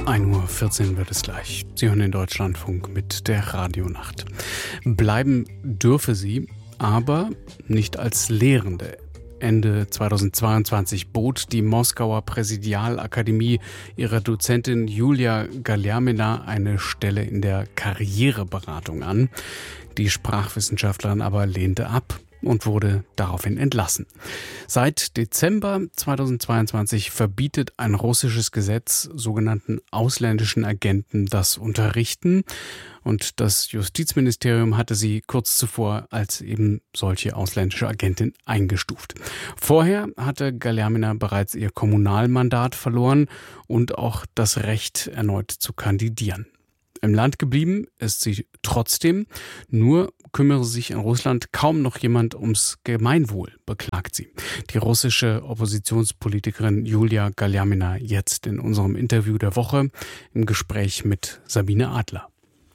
1:14 Uhr wird es gleich. Sie hören den Deutschlandfunk mit der Radionacht. Bleiben dürfe sie, aber nicht als Lehrende. Ende 2022 bot die Moskauer Präsidialakademie ihrer Dozentin Julia Galямina eine Stelle in der Karriereberatung an. Die Sprachwissenschaftlerin aber lehnte ab und wurde daraufhin entlassen. Seit Dezember 2022 verbietet ein russisches Gesetz sogenannten ausländischen Agenten das Unterrichten. Und das Justizministerium hatte sie kurz zuvor als eben solche ausländische Agentin eingestuft. Vorher hatte Galямina bereits ihr Kommunalmandat verloren und auch das Recht, erneut zu kandidieren. Im Land geblieben ist sie trotzdem, nur kümmere sich in Russland kaum noch jemand ums Gemeinwohl, beklagt sie. Die russische Oppositionspolitikerin Julia Galямina jetzt in unserem Interview der Woche im Gespräch mit Sabine Adler.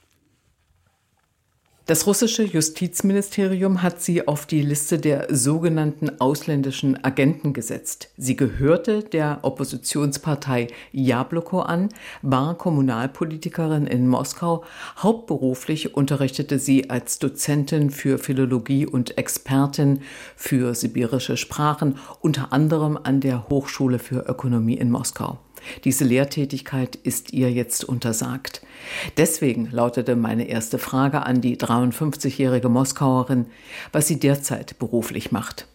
Das russische Justizministerium hat sie auf die Liste der sogenannten ausländischen Agenten gesetzt. Sie gehörte der Oppositionspartei Jabloko an, war Kommunalpolitikerin in Moskau. Hauptberuflich unterrichtete sie als Dozentin für Philologie und Expertin für sibirische Sprachen, unter anderem an der Hochschule für Ökonomie in Moskau. Diese Lehrtätigkeit ist ihr jetzt untersagt. Deswegen lautete meine erste Frage an die 53-jährige Moskauerin, was sie derzeit beruflich macht.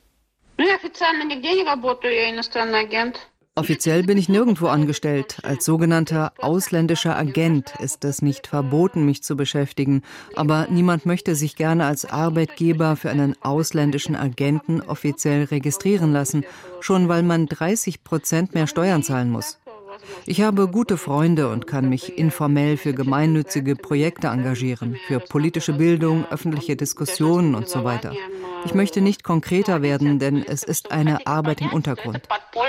Offiziell bin ich nirgendwo angestellt. Als sogenannter ausländischer Agent ist es nicht verboten, mich zu beschäftigen. Aber niemand möchte sich gerne als Arbeitgeber für einen ausländischen Agenten offiziell registrieren lassen, schon weil man 30% mehr Steuern zahlen muss. Ich habe gute Freunde und kann mich informell für gemeinnützige Projekte engagieren, für politische Bildung, öffentliche Diskussionen und so weiter. Ich möchte nicht konkreter werden, denn es ist eine Arbeit im Untergrund.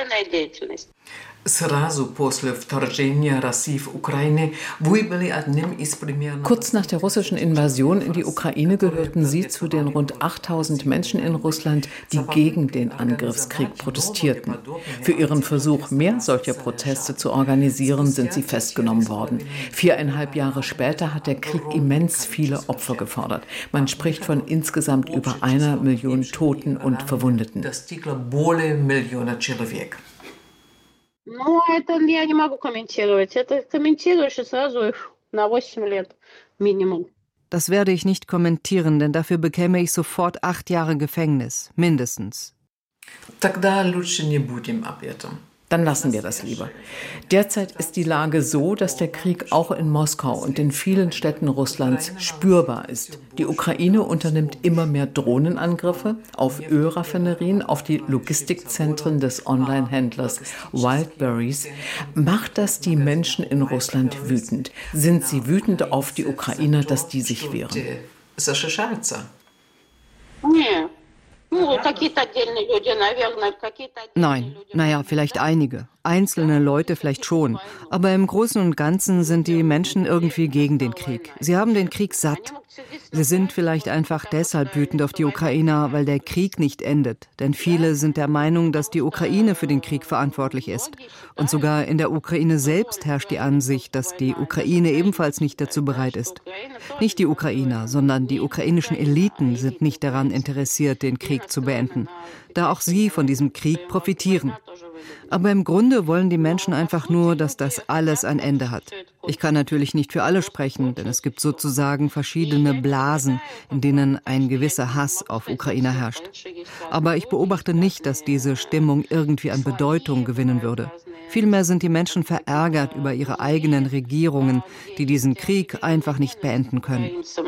Kurz nach der russischen Invasion in die Ukraine gehörten sie zu den rund 8000 Menschen in Russland, die gegen den Angriffskrieg protestierten. Für ihren Versuch, mehr solcher Proteste zu organisieren, sind sie festgenommen worden. 4,5 Jahre später hat der Krieg immens viele Opfer gefordert. Man spricht von insgesamt über 1 Million Toten und Verwundeten. Das werde ich nicht kommentieren, denn dafür bekäme ich sofort 8 Jahre Gefängnis, mindestens. Dann lassen wir das lieber. Derzeit ist die Lage so, dass der Krieg auch in Moskau und in vielen Städten Russlands spürbar ist. Die Ukraine unternimmt immer mehr Drohnenangriffe auf Ölraffinerien, auf die Logistikzentren des Online-Händlers Wildberries. Macht das die Menschen in Russland wütend? Sind sie wütend auf die Ukrainer, dass die sich wehren? Nein, vielleicht einige. Einzelne Leute vielleicht schon. Aber im Großen und Ganzen sind die Menschen irgendwie gegen den Krieg. Sie haben den Krieg satt. Sie sind vielleicht einfach deshalb wütend auf die Ukrainer, weil der Krieg nicht endet. Denn viele sind der Meinung, dass die Ukraine für den Krieg verantwortlich ist. Und sogar in der Ukraine selbst herrscht die Ansicht, dass die Ukraine ebenfalls nicht dazu bereit ist. Nicht die Ukrainer, sondern die ukrainischen Eliten sind nicht daran interessiert, den Krieg zu beenden, da auch sie von diesem Krieg profitieren. Aber im Grunde wollen die Menschen einfach nur, dass das alles ein Ende hat. Ich kann natürlich nicht für alle sprechen, denn es gibt sozusagen verschiedene Blasen, in denen ein gewisser Hass auf Ukrainer herrscht. Aber ich beobachte nicht, dass diese Stimmung irgendwie an Bedeutung gewinnen würde. Vielmehr sind die Menschen verärgert über ihre eigenen Regierungen, die diesen Krieg einfach nicht beenden können.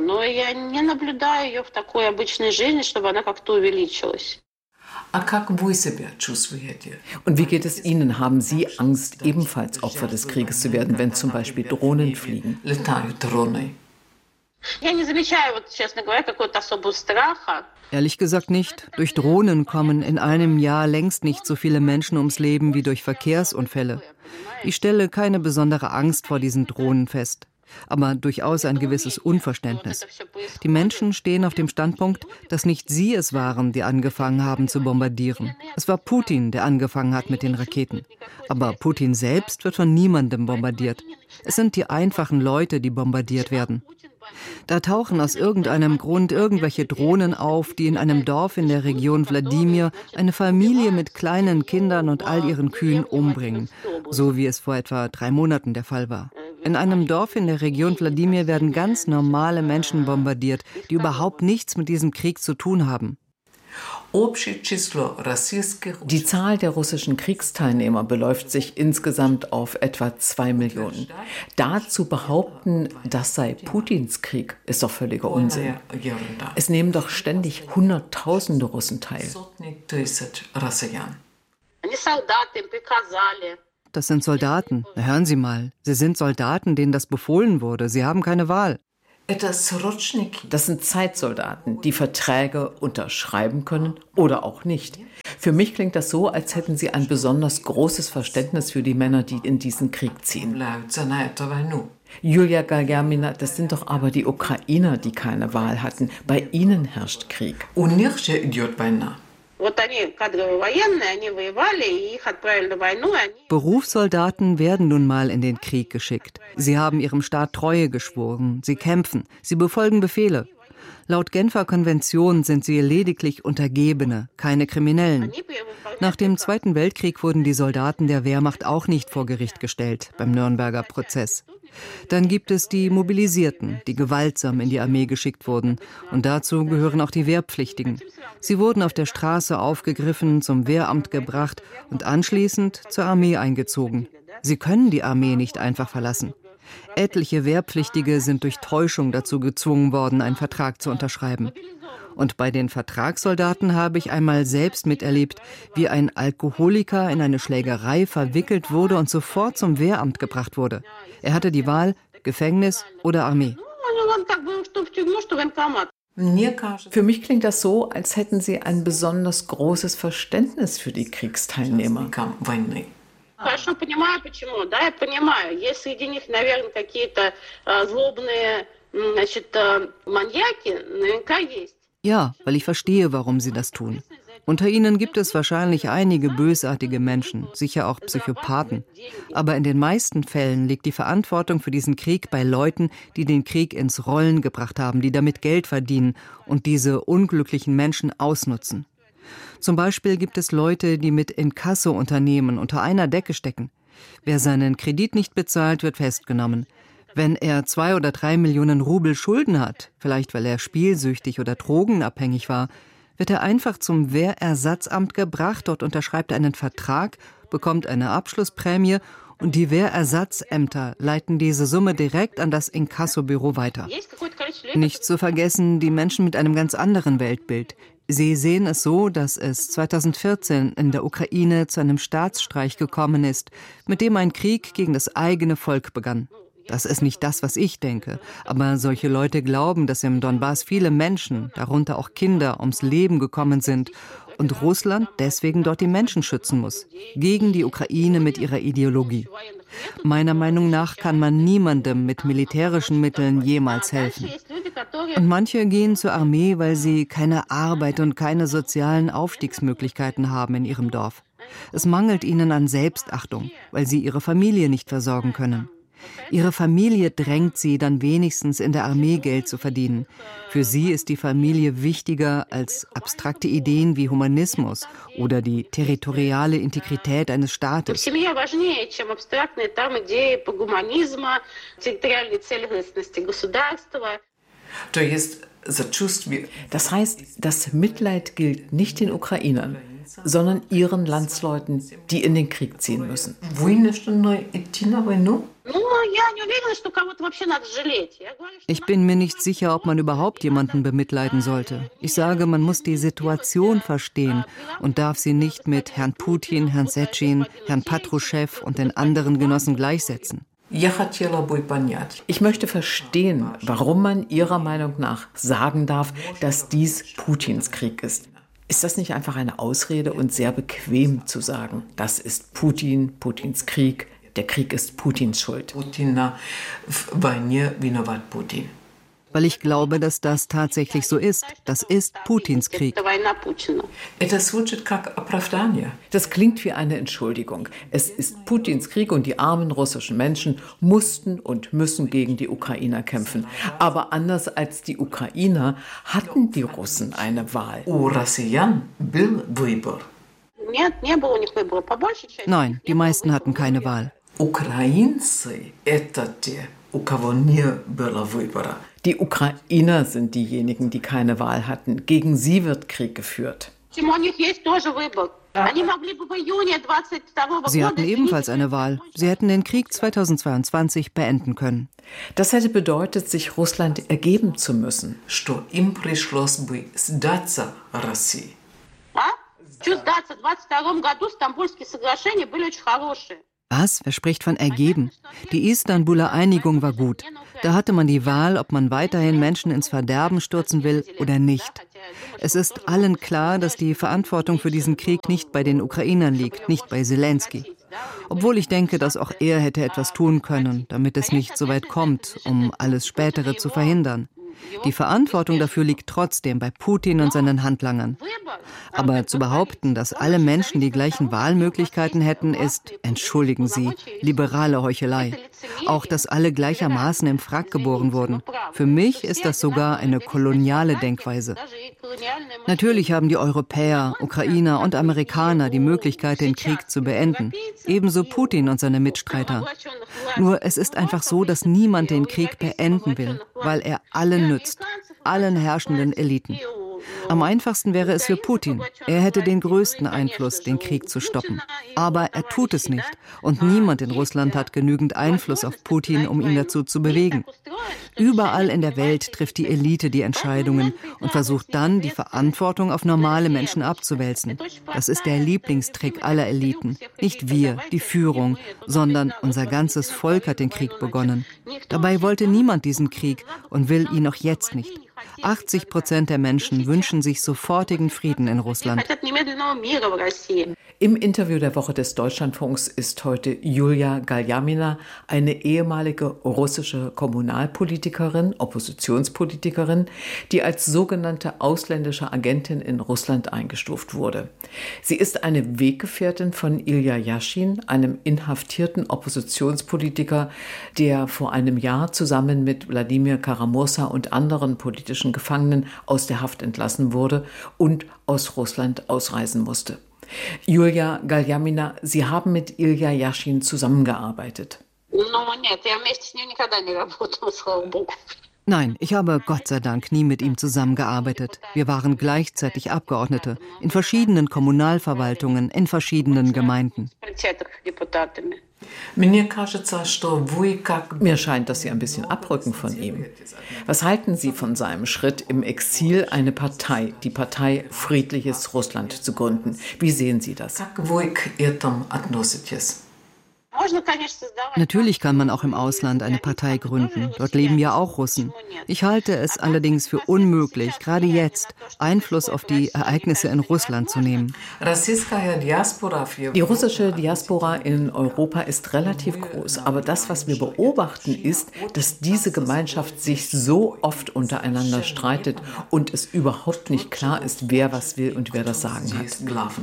Und wie geht es Ihnen? Haben Sie Angst, ebenfalls Opfer des Krieges zu werden, wenn zum Beispiel Drohnen fliegen? Ehrlich gesagt nicht. Durch Drohnen kommen in einem Jahr längst nicht so viele Menschen ums Leben wie durch Verkehrsunfälle. Ich stelle keine besondere Angst vor diesen Drohnen fest. aber durchaus ein gewisses Unverständnis. Die Menschen stehen auf dem Standpunkt, dass nicht sie es waren, die angefangen haben zu bombardieren. Es war Putin, der angefangen hat mit den Raketen. Aber Putin selbst wird von niemandem bombardiert. Es sind die einfachen Leute, die bombardiert werden. Da tauchen aus irgendeinem Grund irgendwelche Drohnen auf, die in einem Dorf in der Region Wladimir eine Familie mit kleinen Kindern und all ihren Kühen umbringen, so wie es vor etwa 3 Monaten der Fall war. In einem Dorf in der Region Wladimir werden ganz normale Menschen bombardiert, die überhaupt nichts mit diesem Krieg zu tun haben. Die Zahl der russischen Kriegsteilnehmer beläuft sich insgesamt auf etwa 2 Millionen. Dazu behaupten, das sei Putins Krieg, ist doch völliger Unsinn. Es nehmen doch ständig Hunderttausende Russen teil. Das sind Soldaten. Na, hören Sie mal. Sie sind Soldaten, denen das befohlen wurde. Sie haben keine Wahl. Das sind Zeitsoldaten, die Verträge unterschreiben können oder auch nicht. Für mich klingt das so, als hätten sie ein besonders großes Verständnis für die Männer, die in diesen Krieg ziehen. Julia Galgermina, das sind doch aber die Ukrainer, die keine Wahl hatten. Bei ihnen herrscht Krieg. Berufssoldaten werden nun mal in den Krieg geschickt. Sie haben ihrem Staat Treue geschworen. Sie kämpfen. Sie befolgen Befehle. Laut Genfer Konvention sind sie lediglich Untergebene, keine Kriminellen. Nach dem Zweiten Weltkrieg wurden die Soldaten der Wehrmacht auch nicht vor Gericht gestellt beim Nürnberger Prozess. Dann gibt es die Mobilisierten, die gewaltsam in die Armee geschickt wurden. Und dazu gehören auch die Wehrpflichtigen. Sie wurden auf der Straße aufgegriffen, zum Wehramt gebracht und anschließend zur Armee eingezogen. Sie können die Armee nicht einfach verlassen. Etliche Wehrpflichtige sind durch Täuschung dazu gezwungen worden, einen Vertrag zu unterschreiben. Und bei den Vertragssoldaten habe ich einmal selbst miterlebt, wie ein Alkoholiker in eine Schlägerei verwickelt wurde und sofort zum Wehramt gebracht wurde. Er hatte die Wahl, Gefängnis oder Armee. Für mich klingt das so, als hätten sie ein besonders großes Verständnis für die Kriegsteilnehmer. Ja, weil ich verstehe, warum sie das tun. Unter ihnen gibt es wahrscheinlich einige bösartige Menschen, sicher auch Psychopathen. Aber in den meisten Fällen liegt die Verantwortung für diesen Krieg bei Leuten, die den Krieg ins Rollen gebracht haben, die damit Geld verdienen und diese unglücklichen Menschen ausnutzen. Zum Beispiel gibt es Leute, die mit Inkasso-Unternehmen unter einer Decke stecken. Wer seinen Kredit nicht bezahlt, wird festgenommen. Wenn er 2 oder 3 Millionen Rubel Schulden hat, vielleicht weil er spielsüchtig oder drogenabhängig war, wird er einfach zum Wehrersatzamt gebracht, dort unterschreibt er einen Vertrag, bekommt eine Abschlussprämie und die Wehrersatzämter leiten diese Summe direkt an das Inkassobüro weiter. Nicht zu vergessen, die Menschen mit einem ganz anderen Weltbild. Sie sehen es so, dass es 2014 in der Ukraine zu einem Staatsstreich gekommen ist, mit dem ein Krieg gegen das eigene Volk begann. Das ist nicht das, was ich denke. Aber solche Leute glauben, dass im Donbass viele Menschen, darunter auch Kinder, ums Leben gekommen sind und Russland deswegen dort die Menschen schützen muss, gegen die Ukraine mit ihrer Ideologie. Meiner Meinung nach kann man niemandem mit militärischen Mitteln jemals helfen. Und manche gehen zur Armee, weil sie keine Arbeit und keine sozialen Aufstiegsmöglichkeiten haben in ihrem Dorf. Es mangelt ihnen an Selbstachtung, weil sie ihre Familie nicht versorgen können. Ihre Familie drängt sie, dann wenigstens in der Armee Geld zu verdienen. Für sie ist die Familie wichtiger als abstrakte Ideen wie Humanismus oder die territoriale Integrität eines Staates. Das heißt, das Mitleid gilt nicht den Ukrainern, sondern ihren Landsleuten, die in den Krieg ziehen müssen. Ich bin mir nicht sicher, ob man überhaupt jemanden bemitleiden sollte. Ich sage, man muss die Situation verstehen und darf sie nicht mit Herrn Putin, Herrn Setschin, Herrn Patruschew und den anderen Genossen gleichsetzen. Ich möchte verstehen, warum man Ihrer Meinung nach sagen darf, dass dies Putins Krieg ist. Ist das nicht einfach eine Ausrede und sehr bequem zu sagen, das ist Putin, Putins Krieg, der Krieg ist Putins Schuld. Putin Putin. Weil ich glaube, dass das tatsächlich so ist. Das ist Putins Krieg. Das klingt wie eine Entschuldigung. Es ist Putins Krieg und die armen russischen Menschen mussten und müssen gegen die Ukrainer kämpfen. Aber anders als die Ukrainer hatten die Russen eine Wahl. Nein, die meisten hatten keine Wahl. Die Ukrainer sind diejenigen, die keine Wahl hatten. Gegen sie wird Krieg geführt. Sie hatten ebenfalls eine Wahl. Sie hätten den Krieg 2022 beenden können. Das hätte bedeutet, sich Russland ergeben zu müssen. Was? Wer spricht von ergeben? Die Istanbuler Einigung war gut. Da hatte man die Wahl, ob man weiterhin Menschen ins Verderben stürzen will oder nicht. Es ist allen klar, dass die Verantwortung für diesen Krieg nicht bei den Ukrainern liegt, nicht bei Zelensky. Obwohl ich denke, dass auch er hätte etwas tun können, damit es nicht so weit kommt, um alles Spätere zu verhindern. Die Verantwortung dafür liegt trotzdem bei Putin und seinen Handlangern. Aber zu behaupten, dass alle Menschen die gleichen Wahlmöglichkeiten hätten, ist, entschuldigen Sie, liberale Heuchelei. Auch, dass alle gleichermaßen im Frack geboren wurden. Für mich ist das sogar eine koloniale Denkweise. Natürlich haben die Europäer, Ukrainer und Amerikaner die Möglichkeit, den Krieg zu beenden. Ebenso Putin und seine Mitstreiter. Nur es ist einfach so, dass niemand den Krieg beenden will, weil er allen nützt, allen herrschenden Eliten. Am einfachsten wäre es für Putin. Er hätte den größten Einfluss, den Krieg zu stoppen. Aber er tut es nicht. Und niemand in Russland hat genügend Einfluss auf Putin, um ihn dazu zu bewegen. Überall in der Welt trifft die Elite die Entscheidungen und versucht dann, die Verantwortung auf normale Menschen abzuwälzen. Das ist der Lieblingstrick aller Eliten. Nicht wir, die Führung, sondern unser ganzes Volk hat den Krieg begonnen. Dabei wollte niemand diesen Krieg und will ihn auch jetzt nicht. 80% der Menschen wünschen sich sofortigen Frieden in Russland. Im Interview der Woche des Deutschlandfunks ist heute Julia Galjamina, eine ehemalige russische Kommunalpolitikerin, Oppositionspolitikerin, die als sogenannte ausländische Agentin in Russland eingestuft wurde. Sie ist eine Weggefährtin von Ilja Jaschin, einem inhaftierten Oppositionspolitiker, der vor einem Jahr zusammen mit Wladimir Karamursa und anderen politischen Gefangenen aus der Haft entlassen wurde und aus Russland ausreisen musste. Julia Galjamina, Sie haben mit Ilja Jaschin zusammengearbeitet. Nein, ich habe Gott sei Dank nie mit ihm zusammengearbeitet. Wir waren gleichzeitig Abgeordnete in verschiedenen Kommunalverwaltungen, in verschiedenen Gemeinden. Mir scheint, dass Sie ein bisschen abrücken von ihm. Was halten Sie von seinem Schritt im Exil, eine Partei, die Partei Friedliches Russland zu gründen? Wie sehen Sie das? Natürlich kann man auch im Ausland eine Partei gründen. Dort leben ja auch Russen. Ich halte es allerdings für unmöglich, gerade jetzt Einfluss auf die Ereignisse in Russland zu nehmen. Die russische Diaspora in Europa ist relativ groß. Aber das, was wir beobachten, ist, dass diese Gemeinschaft sich so oft untereinander streitet und es überhaupt nicht klar ist, wer was will und wer das Sagen hat.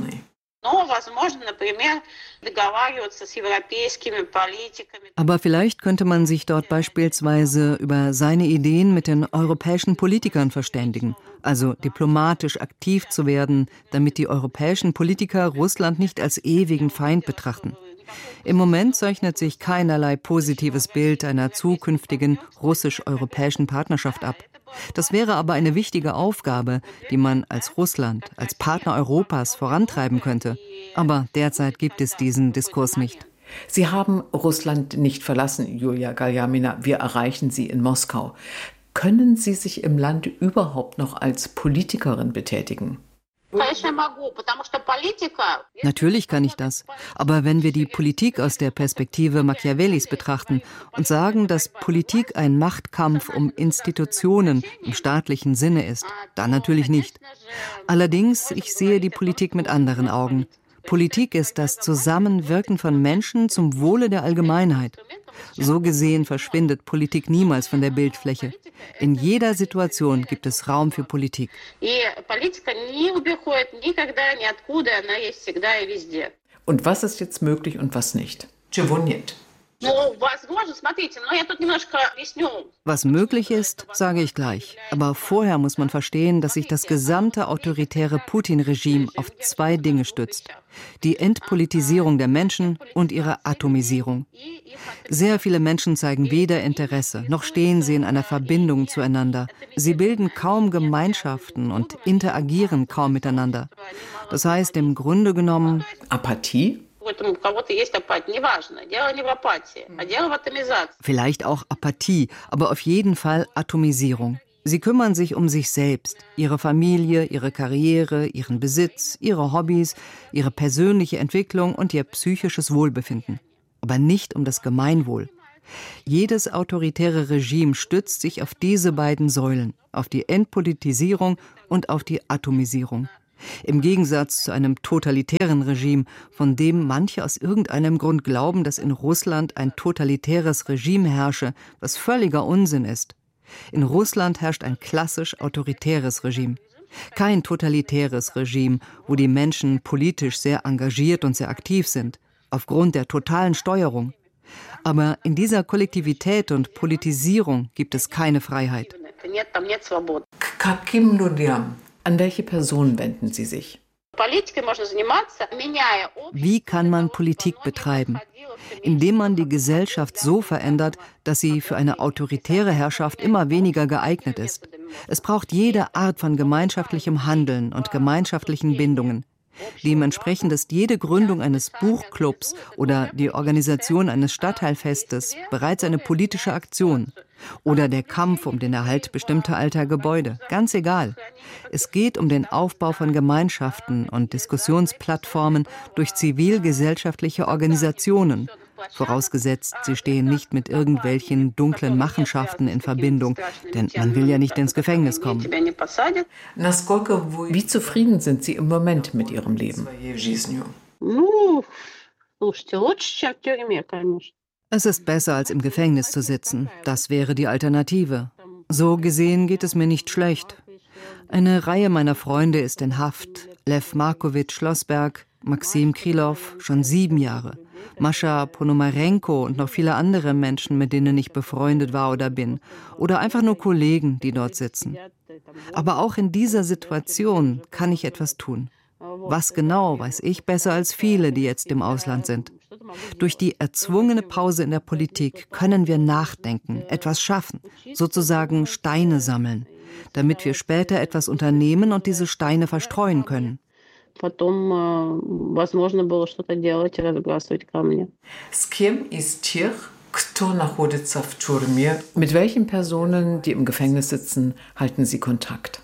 Aber vielleicht könnte man sich dort beispielsweise über seine Ideen mit den europäischen Politikern verständigen, also diplomatisch aktiv zu werden, damit die europäischen Politiker Russland nicht als ewigen Feind betrachten. Im Moment zeichnet sich keinerlei positives Bild einer zukünftigen russisch-europäischen Partnerschaft ab. Das wäre aber eine wichtige Aufgabe, die man als Russland, als Partner Europas vorantreiben könnte. Aber derzeit gibt es diesen Diskurs nicht. Sie haben Russland nicht verlassen, Julia Galjamina. Wir erreichen Sie in Moskau. Können Sie sich im Land überhaupt noch als Politikerin betätigen? Natürlich kann ich das. Aber wenn wir die Politik aus der Perspektive Machiavellis betrachten und sagen, dass Politik ein Machtkampf um Institutionen im staatlichen Sinne ist, dann natürlich nicht. Allerdings, ich sehe die Politik mit anderen Augen. Politik ist das Zusammenwirken von Menschen zum Wohle der Allgemeinheit. So gesehen verschwindet Politik niemals von der Bildfläche. In jeder Situation gibt es Raum für Politik. Und was ist jetzt möglich und was nicht? Was möglich ist, sage ich gleich. Aber vorher muss man verstehen, dass sich das gesamte autoritäre Putin-Regime auf zwei Dinge stützt: die Entpolitisierung der Menschen und ihre Atomisierung. Sehr viele Menschen zeigen weder Interesse, noch stehen sie in einer Verbindung zueinander. Sie bilden kaum Gemeinschaften und interagieren kaum miteinander. Das heißt im Grunde genommen Apathie? Vielleicht auch Apathie, aber auf jeden Fall Atomisierung. Sie kümmern sich um sich selbst, ihre Familie, ihre Karriere, ihren Besitz, ihre Hobbys, ihre persönliche Entwicklung und ihr psychisches Wohlbefinden. Aber nicht um das Gemeinwohl. Jedes autoritäre Regime stützt sich auf diese beiden Säulen, auf die Entpolitisierung und auf die Atomisierung. Im Gegensatz zu einem totalitären Regime, von dem manche aus irgendeinem Grund glauben, dass in Russland ein totalitäres Regime herrsche, was völliger Unsinn ist. In Russland herrscht ein klassisch autoritäres Regime. Kein totalitäres Regime, wo die Menschen politisch sehr engagiert und sehr aktiv sind, aufgrund der totalen Steuerung. Aber in dieser Kollektivität und Politisierung gibt es keine Freiheit. An welche Personen wenden Sie sich? Wie kann man Politik betreiben? Indem man die Gesellschaft so verändert, dass sie für eine autoritäre Herrschaft immer weniger geeignet ist. Es braucht jede Art von gemeinschaftlichem Handeln und gemeinschaftlichen Bindungen. Dementsprechend ist jede Gründung eines Buchclubs oder die Organisation eines Stadtteilfestes bereits eine politische Aktion. Oder der Kampf um den Erhalt bestimmter alter Gebäude. Ganz egal. Es geht um den Aufbau von Gemeinschaften und Diskussionsplattformen durch zivilgesellschaftliche Organisationen. Vorausgesetzt, sie stehen nicht mit irgendwelchen dunklen Machenschaften in Verbindung, denn man will ja nicht ins Gefängnis kommen. Wie zufrieden sind Sie im Moment mit Ihrem Leben? Es ist besser, als im Gefängnis zu sitzen. Das wäre die Alternative. So gesehen geht es mir nicht schlecht. Eine Reihe meiner Freunde ist in Haft. Lev Markowitsch Schlossberg, Maxim Krylov, schon 7 Jahre. Mascha Ponomarenko und noch viele andere Menschen, mit denen ich befreundet war oder bin. Oder einfach nur Kollegen, die dort sitzen. Aber auch in dieser Situation kann ich etwas tun. Was genau, weiß ich besser als viele, die jetzt im Ausland sind. Durch die erzwungene Pause in der Politik können wir nachdenken, etwas schaffen, sozusagen Steine sammeln, damit wir später etwas unternehmen und diese Steine verstreuen können. Mit welchen Personen, die im Gefängnis sitzen, halten Sie Kontakt?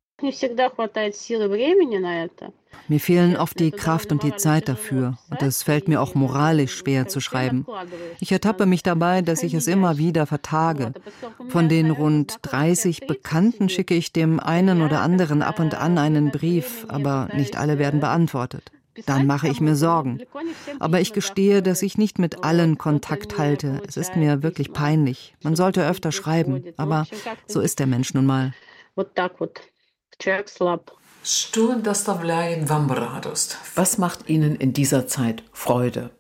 Mir fehlen oft die Kraft und die Zeit dafür. Und es fällt mir auch moralisch schwer zu schreiben. Ich ertappe mich dabei, dass ich es immer wieder vertage. Von den rund 30 Bekannten schicke ich dem einen oder anderen ab und an einen Brief, aber nicht alle werden beantwortet. Dann mache ich mir Sorgen. Aber ich gestehe, dass ich nicht mit allen Kontakt halte. Es ist mir wirklich peinlich. Man sollte öfter schreiben, aber so ist der Mensch nun mal. Was macht Ihnen in dieser Zeit Freude?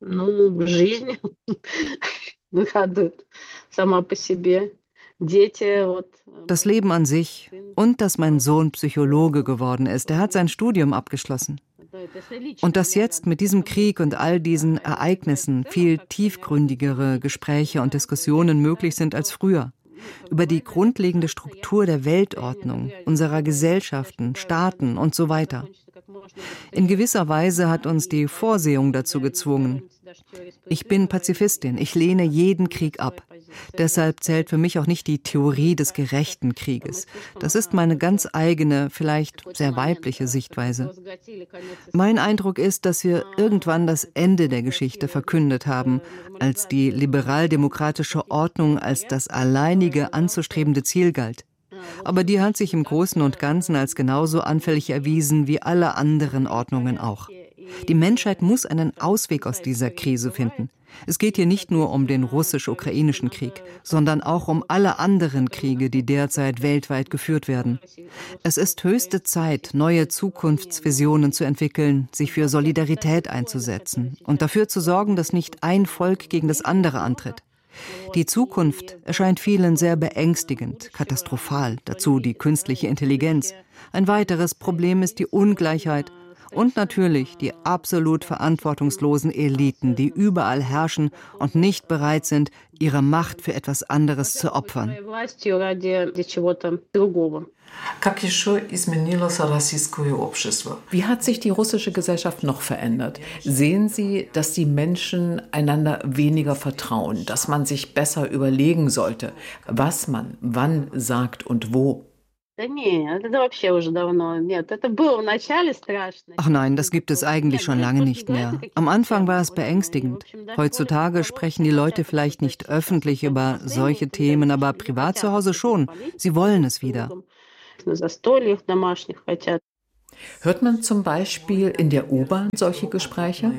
Das Leben an sich und dass mein Sohn Psychologe geworden ist. Er hat sein Studium abgeschlossen. Und dass jetzt mit diesem Krieg und all diesen Ereignissen viel tiefgründigere Gespräche und Diskussionen möglich sind als früher. Über die grundlegende Struktur der Weltordnung, unserer Gesellschaften, Staaten und so weiter. In gewisser Weise hat uns die Vorsehung dazu gezwungen. Ich bin Pazifistin, ich lehne jeden Krieg ab. Deshalb zählt für mich auch nicht die Theorie des gerechten Krieges. Das ist meine ganz eigene, vielleicht sehr weibliche Sichtweise. Mein Eindruck ist, dass wir irgendwann das Ende der Geschichte verkündet haben, als die liberal-demokratische Ordnung als das alleinige anzustrebende Ziel galt. Aber die hat sich im Großen und Ganzen als genauso anfällig erwiesen wie alle anderen Ordnungen auch. Die Menschheit muss einen Ausweg aus dieser Krise finden. Es geht hier nicht nur um den russisch-ukrainischen Krieg, sondern auch um alle anderen Kriege, die derzeit weltweit geführt werden. Es ist höchste Zeit, neue Zukunftsvisionen zu entwickeln, sich für Solidarität einzusetzen und dafür zu sorgen, dass nicht ein Volk gegen das andere antritt. Die Zukunft erscheint vielen sehr beängstigend, katastrophal, dazu die künstliche Intelligenz. Ein weiteres Problem ist die Ungleichheit und natürlich die absolut verantwortungslosen Eliten, die überall herrschen und nicht bereit sind, ihre Macht für etwas anderes zu opfern. Wie hat sich die russische Gesellschaft noch verändert? Sehen Sie, dass die Menschen einander weniger vertrauen, dass man sich besser überlegen sollte, was man wann sagt und wo? Ach nein, das gibt es eigentlich schon lange nicht mehr. Am Anfang war es beängstigend. Heutzutage sprechen die Leute vielleicht nicht öffentlich über solche Themen, aber privat zu Hause schon. Sie wollen es wieder. Hört man zum Beispiel in der U-Bahn solche Gespräche?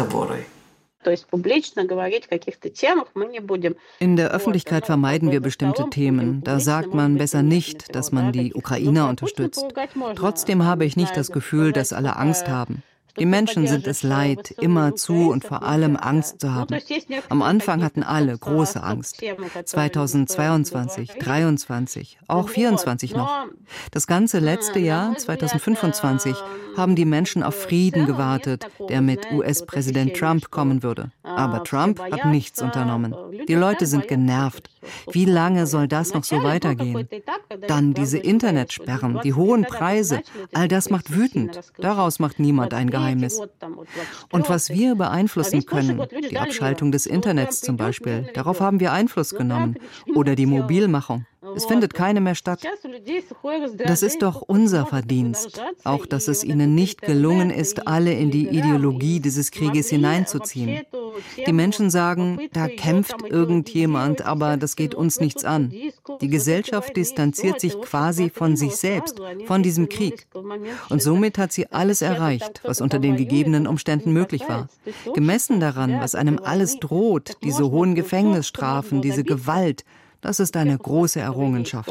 In der Öffentlichkeit vermeiden wir bestimmte Themen. Da sagt man besser nicht, dass man die Ukrainer unterstützt. Trotzdem habe ich nicht das Gefühl, dass alle Angst haben. Die Menschen sind es leid, immerzu und vor allem Angst zu haben. Am Anfang hatten alle große Angst. 2022, 2023, auch 2024 noch. Das ganze letzte Jahr, 2025, haben die Menschen auf Frieden gewartet, der mit US-Präsident Trump kommen würde. Aber Trump hat nichts unternommen. Die Leute sind genervt. Wie lange soll das noch so weitergehen? Dann diese Internetsperren, die hohen Preise, all das macht wütend. Daraus macht niemand ein Geheimnis. Und was wir beeinflussen können, die Abschaltung des Internets zum Beispiel, darauf haben wir Einfluss genommen. Oder die Mobilmachung. Es findet keine mehr statt. Das ist doch unser Verdienst. Auch, dass es ihnen nicht gelungen ist, alle in die Ideologie dieses Krieges hineinzuziehen. Die Menschen sagen, da kämpft irgendjemand, aber das geht uns nichts an. Die Gesellschaft distanziert sich quasi von sich selbst, von diesem Krieg. Und somit hat sie alles erreicht, was unter den gegebenen Umständen möglich war. Gemessen daran, was einem alles droht, diese hohen Gefängnisstrafen, diese Gewalt, das ist eine große Errungenschaft.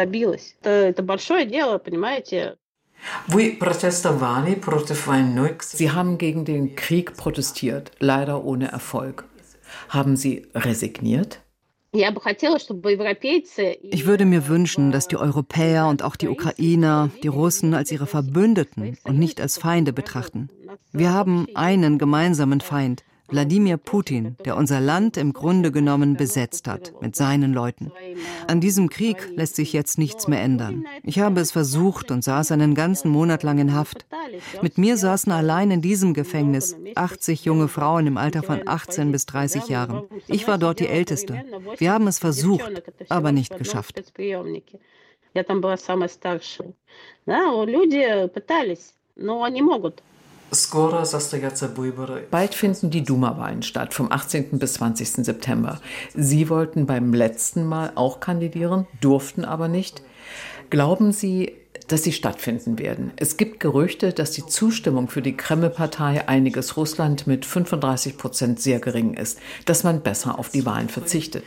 Sie haben gegen den Krieg protestiert, leider ohne Erfolg. Haben Sie resigniert? Ich würde mir wünschen, dass die Europäer und auch die Ukrainer die Russen als ihre Verbündeten und nicht als Feinde betrachten. Wir haben einen gemeinsamen Feind, Wladimir Putin, der unser Land im Grunde genommen besetzt hat, mit seinen Leuten. An diesem Krieg lässt sich jetzt nichts mehr ändern. Ich habe es versucht und saß einen ganzen Monat lang in Haft. Mit mir saßen allein in diesem Gefängnis 80 junge Frauen im Alter von 18 bis 30 Jahren. Ich war dort die Älteste. Wir haben es versucht, aber nicht geschafft. Bald finden die Duma-Wahlen statt, vom 18. bis 20. September. Sie wollten beim letzten Mal auch kandidieren, durften aber nicht. Glauben Sie, dass sie stattfinden werden? Es gibt Gerüchte, dass die Zustimmung für die Kreml-Partei Einiges Russland mit 35% sehr gering ist, dass man besser auf die Wahlen verzichtet.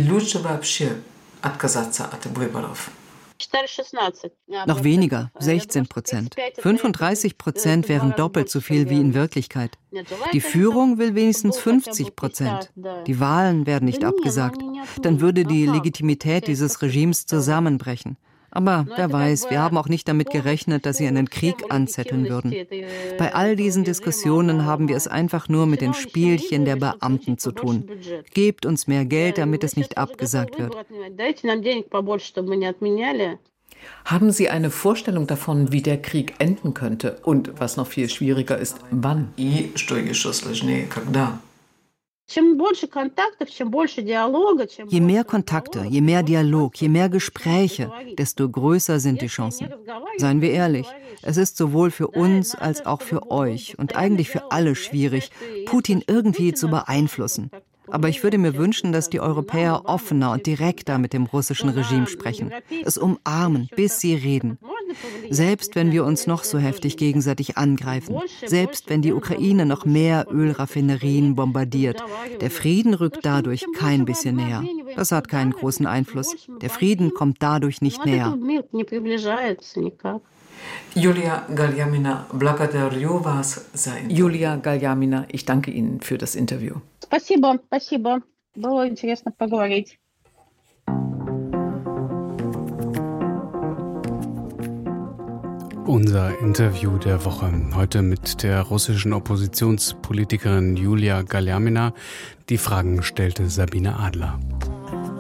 Noch weniger, 16%. 35% wären doppelt so viel wie in Wirklichkeit. Die Führung will wenigstens 50%. Die Wahlen werden nicht abgesagt. Dann würde die Legitimität dieses Regimes zusammenbrechen. Aber wer weiß, wir haben auch nicht damit gerechnet, dass sie einen Krieg anzetteln würden. Bei all diesen Diskussionen haben wir es einfach nur mit den Spielchen der Beamten zu tun. Gebt uns mehr Geld, damit es nicht abgesagt wird. Haben Sie eine Vorstellung davon, wie der Krieg enden könnte? Und was noch viel schwieriger ist, wann? Je mehr Kontakte, je mehr Dialog, je mehr Gespräche, desto größer sind die Chancen. Seien wir ehrlich, es ist sowohl für uns als auch für euch und eigentlich für alle schwierig, Putin irgendwie zu beeinflussen. Aber ich würde mir wünschen, dass die Europäer offener und direkter mit dem russischen Regime sprechen, es umarmen, bis sie reden. Selbst wenn wir uns noch so heftig gegenseitig angreifen, selbst wenn die Ukraine noch mehr Ölraffinerien bombardiert, der Frieden rückt dadurch kein bisschen näher. Das hat keinen großen Einfluss. Der Frieden kommt dadurch nicht näher. Julia Galyamina, благодарю вас за интервью. Julia Galyamina, ich danke Ihnen für das Interview. Спасибо, спасибо. Было интересно поговорить. Unser Interview der Woche heute mit der russischen Oppositionspolitikerin Julia Galyamina. Die Fragen stellte Sabine Adler.